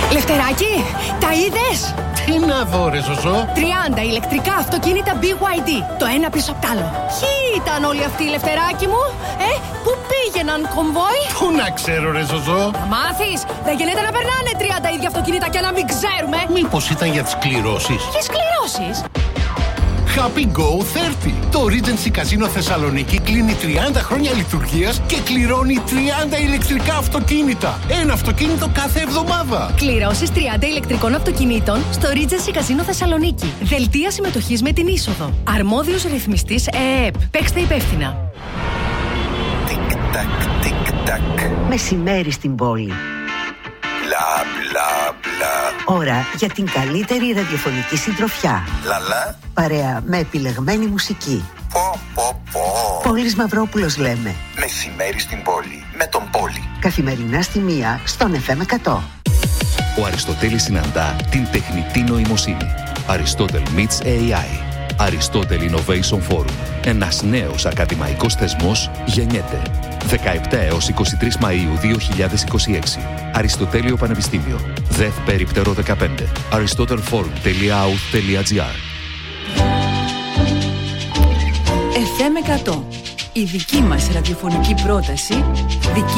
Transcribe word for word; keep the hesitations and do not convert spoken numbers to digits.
Λευτεράκι, τα είδες? Τι να δω ρε Ζωζό? τριάντα ηλεκτρικά αυτοκίνητα μπι γουάι ντι. Το ένα πίσω απ' τ' άλλο. Ποιοι ήταν όλοι αυτοί, Λευτεράκι μου? Ε, πού πήγαιναν κομβόι? Πού να ξέρω ρε Ζωζό? Θα μάθεις. Δεν γίνεται να περνάνε τριάντα ίδια αυτοκίνητα και να μην ξέρουμε. Μήπως ήταν για τις κληρώσεις? Ποιες κληρώσεις? Happy Go τριάντα. Το Regency Casino Θεσσαλονίκη κλείνει τριάντα χρόνια λειτουργίας και κληρώνει τριάντα ηλεκτρικά αυτοκίνητα. Ένα αυτοκίνητο κάθε εβδομάδα. Κληρώσεις τριάντα ηλεκτρικών αυτοκινήτων στο Regency Casino Θεσσαλονίκη. Δελτία συμμετοχής με την είσοδο. Αρμόδιος ρυθμιστής ΕΕΠ. Παίξτε υπεύθυνα. Τικ-τακ, τικ-τακ. Μεσημέρι στην πόλη. Μπλα μπλα μπλα. Ώρα για την καλύτερη ραδιοφωνική συντροφιά. Λαλά. Παρέα με επιλεγμένη μουσική. Πω πω πω. Πόλης Μαυρόπουλος λέμε. Μεσημέρι στην πόλη. Με τον Πόλη. Καθημερινά στη μία στον εφ εμ εκατό. Ο Αριστοτέλης συναντά την τεχνητή νοημοσύνη. Aristotle meets έι άι. Aristotle Innovation Forum. Ένας νέος ακαδημαϊκός θεσμός γεννιέται. δεκαεπτά έως είκοσι τρεις Μαΐου δύο χιλιάδες είκοσι έξι. Αριστοτέλειο Πανεπιστήμιο. ΔΕΘ Περίπτερο δεκαπέντε. aristotelforum τελεία άου τελεία τζι άρ. εφ εμ εκατό. Η δική μας ραδιοφωνική πρόταση, δική